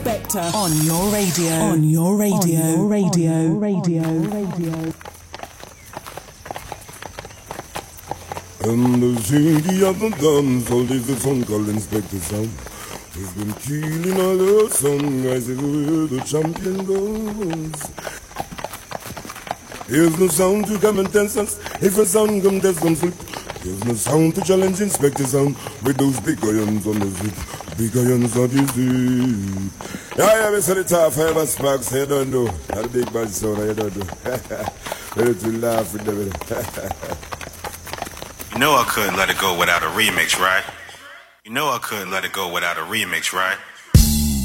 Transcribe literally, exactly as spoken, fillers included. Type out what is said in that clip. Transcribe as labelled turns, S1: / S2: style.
S1: Inspector on your radio. On your radio. On your radio. On your radio. On your radio.
S2: And the city of the guns, all this the song called Inspector Sound. He's been killing all the song guys where the champion goes. Here's no sound to come and test us. If a sound come test them flip. Here's no sound to challenge Inspector Sound with those big irons on the zip. Big irons on the zip. Yeah, yeah, we said it off. I have a sparks. I don't know. Not a big bad sound. I don't know. Ready to laugh with them.
S3: You know I couldn't let it go without a remix, right? You know I couldn't let it go without a remix, right?